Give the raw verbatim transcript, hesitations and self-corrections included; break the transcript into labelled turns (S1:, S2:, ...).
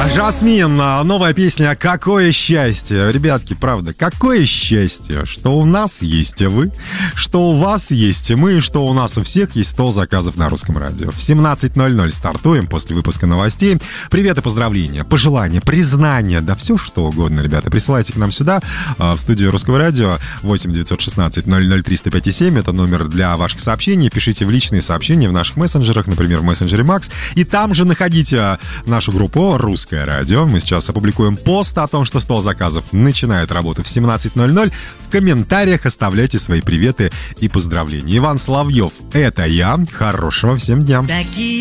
S1: Жасмин, новая песня «Какое счастье». Ребятки, правда, какое счастье, что у нас есть вы, что у вас есть мы, что у нас у всех есть сто заказов на Русском радио. В семнадцать ноль ноль стартуем после выпуска новостей. Привет и поздравления, пожелания, признания, да все что угодно, ребята. Присылайте к нам сюда, в студию Русского радио. Восемь девятьсот шестнадцать ноль ноль триста пять и семь. Это номер для ваших сообщений. Пишите в личные сообщения в наших мессенджерах, например, в мессенджере Макс. И там же находите нашу группу «Русское радио». Мы сейчас опубликуем пост о том, что стол заказов начинает работу в семнадцать ноль ноль. В комментариях оставляйте свои приветы и поздравления. Иван Соловьев — это я. Хорошего всем дня.